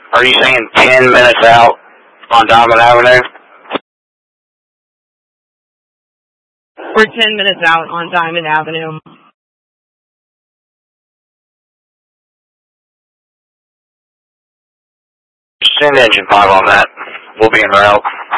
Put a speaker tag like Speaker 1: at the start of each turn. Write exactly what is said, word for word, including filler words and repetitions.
Speaker 1: Are you saying ten minutes out on Diamond Avenue?
Speaker 2: We're ten minutes out on Diamond Avenue.
Speaker 1: Send engine five on that. We'll be en route.